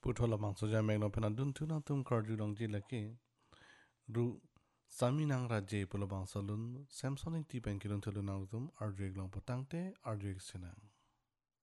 Puthola bangso ja megno phena dun tu na tum karju dong ji laki ru sami nang raje pulo bangso lun Samsung ti pen kilun thulu nang tum arju long potang te arju sena